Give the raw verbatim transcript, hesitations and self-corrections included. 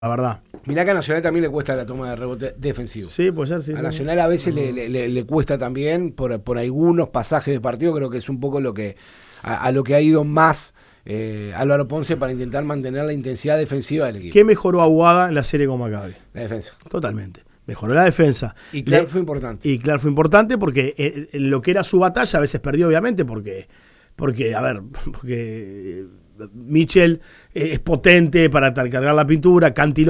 la verdad. Mirá que a Nacional también le cuesta la toma de rebote defensivo. Sí, puede ser, sí. A sí. Nacional a veces le, le, le cuesta también por, por algunos pasajes de partido. Creo que es un poco lo que a, a lo que ha ido más eh, Álvaro Ponce para intentar mantener la intensidad defensiva del equipo. ¿Qué mejoró Aguada en la serie con Maccabi? La defensa. Totalmente. Mejoró la defensa. Y Clark Le, fue importante. Y Clark fue importante porque eh, lo que era su batalla a veces perdió, obviamente, porque, porque a ver, porque Mitchell es potente para cargar la pintura, Cantilo